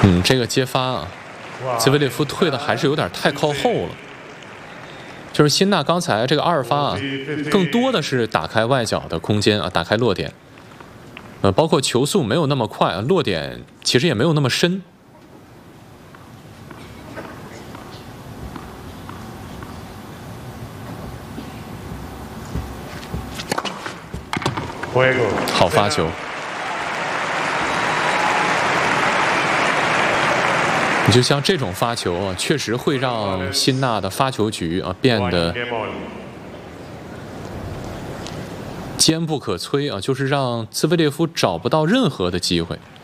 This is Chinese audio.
这个接发啊，兹维列夫退的还是有点太靠后了。就是辛纳刚才这个2发啊，更多的是打开外角的空间啊，打开落点。包括球速没有那么快啊，落点其实也没有那么深。好发球。你就像这种发球啊，确实会让辛纳的发球局啊变得坚不可摧啊，就是让兹维列夫找不到任何的机会。